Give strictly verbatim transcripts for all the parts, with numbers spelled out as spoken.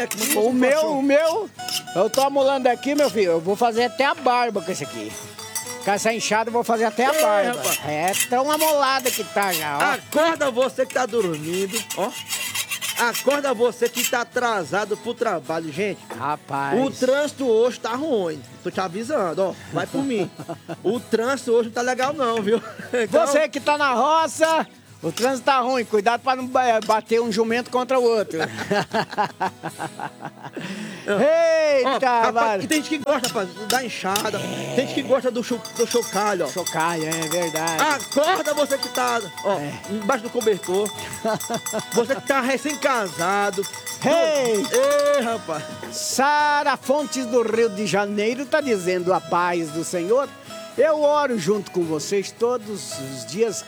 é, como se fosse O um meu, cachorro. o meu, eu tô amolando aqui, meu filho, eu vou fazer até a barba com esse aqui. Com essa enxada eu vou fazer até a É, barba. rapaz. É tão amolada que tá já, ó. Acorda você que tá dormindo, ó. Acorda você que tá atrasado pro trabalho, gente. Rapaz. O trânsito hoje tá ruim. Tô te avisando, ó. Vai por mim. O trânsito hoje não tá legal não, viu? Então, Você que tá na roça, o trânsito tá ruim. Cuidado pra não ba- bater um jumento contra o outro. ó, Eita, rapaz, mano. e tem gente que gosta, rapaz, da enxada. Tem gente que gosta do, cho do chocalho, ó. Chocalho, é verdade. Acorda você que tá, ó, É. embaixo do cobertor. Você que tá recém-casado. Ei! Ei, rapaz. Sara Fontes do Rio de Janeiro tá dizendo a paz do Senhor. Eu oro junto com vocês todos os dias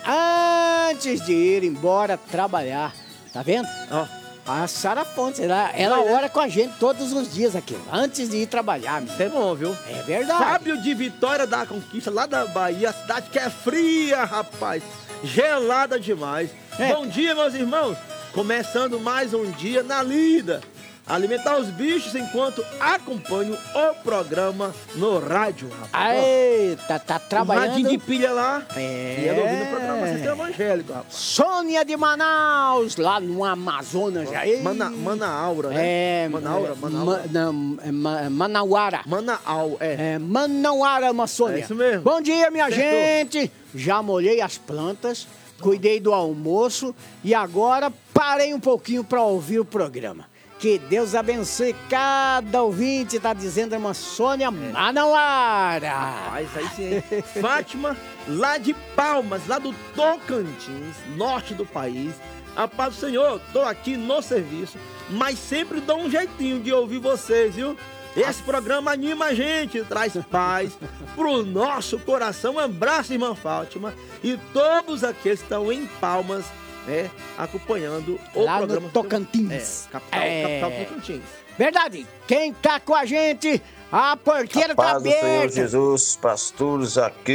antes de ir embora trabalhar. Tá vendo? Ó, A Sara Fontes, ela, ela Olha. ora com a gente todos os dias aqui, antes de ir trabalhar. meu. isso é bom, viu? É verdade. Fábio de Vitória da Conquista, lá da Bahia, a cidade que é fria, rapaz. Gelada demais. É. Bom dia, meus irmãos. Começando mais um dia na lida. Alimentar os bichos enquanto acompanho o programa no rádio, rapaz. Eita, tá Ó, o radinho de trabalhando. pilha lá. É. E ela ouvindo o programa Centro Evangélico, rapaz. Sônia de Manaus, lá no Amazonas. Aí. Mana, Manaura, né? É. Manaura, é, Manaura. Ma- não, é Ma- Manauara. Manaus, é. É, Manauara, Amazônia. É isso mesmo. Bom dia, minha Acertou. gente. Já molhei as plantas, cuidei do almoço e agora parei um pouquinho para ouvir o programa. Que Deus abençoe cada ouvinte, tá dizendo a irmã Sônia Manauara. Rapaz, aí sim, hein? Fátima, lá de Palmas, lá do Tocantins, norte do país. A paz do Senhor, tô aqui no serviço, mas sempre dou um jeitinho de ouvir vocês, viu? Esse programa anima a gente, traz paz pro nosso coração. Um abraço, irmã Fátima, e todos aqueles que estão em Palmas, né, acompanhando o Lá no programa. Tocantins. É, capital, É. capital do Tocantins. Verdade. Quem tá com a gente, a porteira A tá paz do Senhor aberta. Jesus, pastor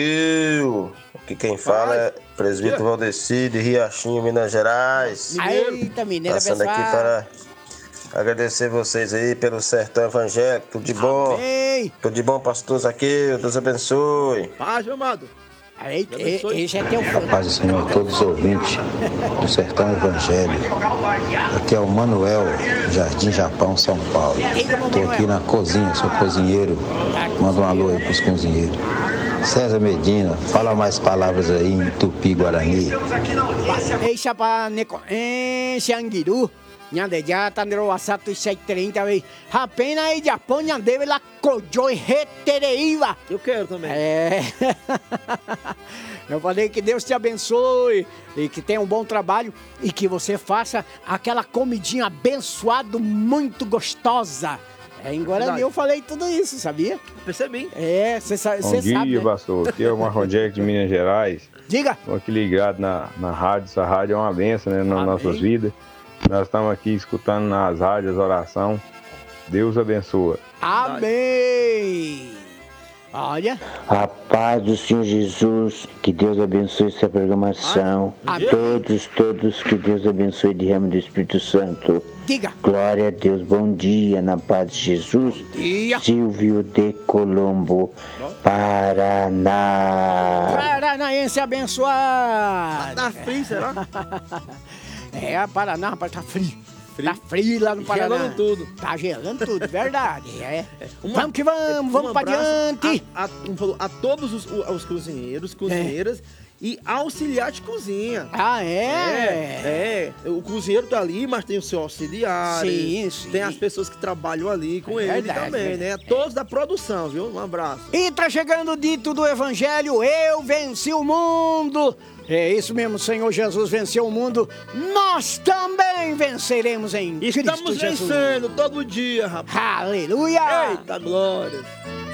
Zaqueu. Aqui quem fala é presbítero Valdeci de Riachinho, Minas Gerais. Eita, mineira Passando aqui abençoada. para agradecer vocês aí pelo sertão evangélico. Tudo de bom. Ei, Tudo de bom, pastor Zaqueu. Deus abençoe. Paz, meu amado. ei, Deus abençoe. esse é teu fã. Paz do Senhor a todos os ouvintes do Sertão Evangélico. Aqui é o Manuel, Jardim Japão, São Paulo. Estou aqui na cozinha, sou cozinheiro. Manda um alô aí pros cozinheiros. César Medina, fala mais palavras aí em Tupi-Guarani. Ei, chapa, neko, eh, Xangiru. Nyandeja, tandero wasato isai trinta vez. Rapena aí, Japão, nyandeve lá, kojoi retereiva. Eu quero também. É. Eu falei que Deus te abençoe e que tenha um bom trabalho e que você faça aquela comidinha abençoada, muito gostosa. É, em Guarani Verdade. eu falei tudo isso, sabia? Percebi. É, você sa Bom sabe. dia, Né? pastor. Aqui é o Marcon Jack de Minas Gerais. Diga. Estou aqui ligado na, na rádio. Essa rádio é uma bênção, né, nas Amém. nossas vidas. Nós estamos aqui escutando nas rádios oração. Deus abençoa. Amém. Olha. A paz do Senhor Jesus, que Deus abençoe essa programação. Amém. Todos, todos, que Deus abençoe de ramo do Espírito Santo. Diga. Glória a Deus, bom dia, na paz de Jesus. Dia. Silvio de Colombo, Paraná. Paranaense abençoado. Tá frio, será? É, Paraná, rapaz, tá frio. Tá frio lá no Paraná. Gelando tudo. Tá gelando tudo, verdade. É. Uma- Vamos que vamos, vamos um pra abraço diante. A, a, um falou, a todos os, os cozinheiros, cozinheiras e auxiliar de cozinha. Ah, é? É, é. O cozinheiro tá ali, mas tem o seu auxiliar. Sim, sim. Tem as pessoas que trabalham ali com É ele verdade, também, né? verdade. Todos da produção, viu? Um abraço. E tá chegando o dito do Evangelho, eu venci o mundo. É isso mesmo, Senhor Jesus venceu o mundo. Nós também venceremos em Estamos Cristo Jesus. vencendo todo dia, rapaz. Aleluia! Eita, glória.